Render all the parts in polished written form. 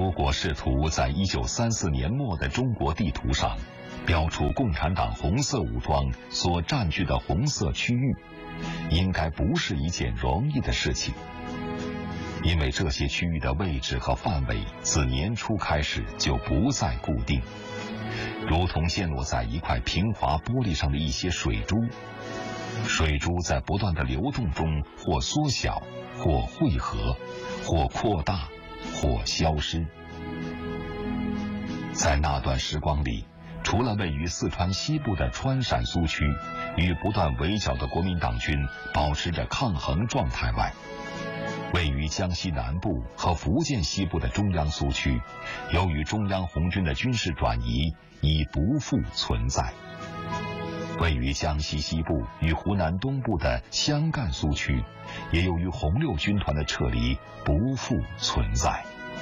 苏国试图在1934年末的中国地图上标出共产党红色武装所占据的红色区域，应该不是一件容易的事情，因为这些区域的位置和范围自年初开始就不再固定，如同陷落在一块平滑玻璃上的一些水珠，水珠在不断的流动中或缩小，或汇合，或扩大，或消失。在那段时光里，除了位于四川西部的川陕苏区与不断围剿的国民党军保持着抗衡状态外，位于江西南部和福建西部的中央苏区，由于中央红军的军事转移已不复存在。位于江西西部与湖南东部的湘赣苏区，也由于红六军团的撤离不复存在。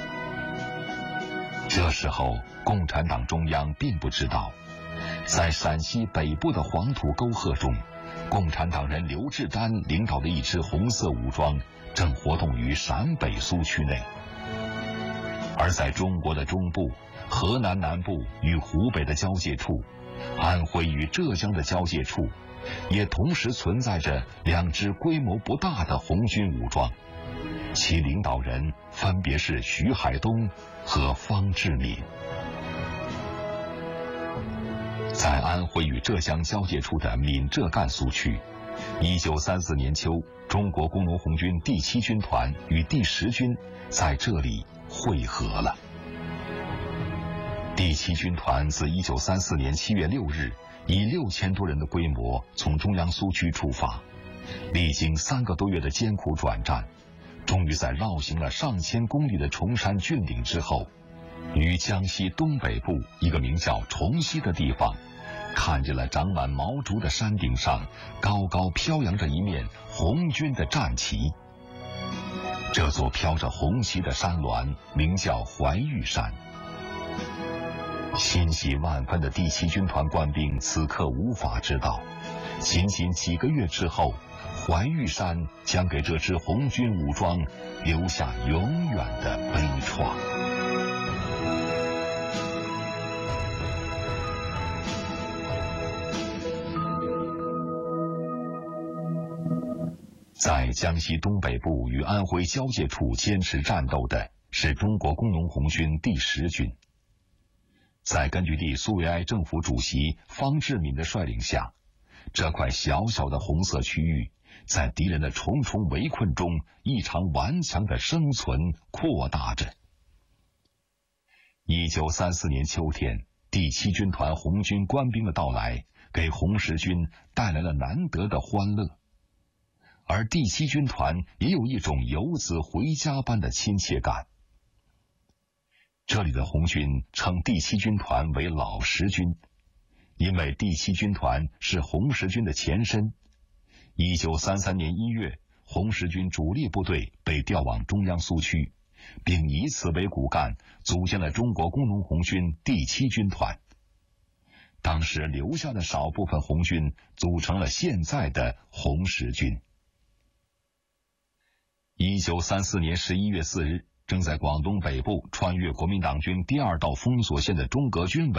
这时候，共产党中央并不知道，在陕西北部的黄土沟壑中，共产党人刘志丹领导的一支红色武装正活动于陕北苏区内，而在中国的中部、河南南部与湖北的交界处，安徽与浙江的交界处，也同时存在着两支规模不大的红军武装，其领导人分别是徐海东和方志敏。在安徽与浙江交界处的闽浙赣苏区，1934年秋，中国工农红军第7军团与第10军在这里会合了。第7军团自1934年7月6日以6000多人的规模从中央苏区出发，历经3个多月的艰苦转战，终于在绕行了上千公里的崇山峻岭之后，于江西东北部一个名叫崇西的地方，看见了长满毛竹的山顶上高高飘扬着一面红军的战旗。这座飘着红旗的山峦名叫怀玉山。欣喜万分的第7军团官兵此刻无法知道，仅仅几个月之后，怀玉山将给这支红军武装留下永远的悲怆。在江西东北部与安徽交界处坚持战斗的是中国工农红军第10军。在根据地苏维埃政府主席方志敏的率领下，这块小小的红色区域在敌人的重重围困中异常顽强的生存扩大着。1934年秋天，第7军团红军官兵的到来给红十军带来了难得的欢乐，而第7军团也有一种游子回家般的亲切感。这里的红军称第7军团为老十军，因为第7军团是红十军的前身。1933年1月，红十军主力部队被调往中央苏区，并以此为骨干，组建了中国工农红军第7军团。当时留下的少部分红军组成了现在的红十军。1934年11月4日，正在广东北部穿越国民党军第2道封锁线的中革军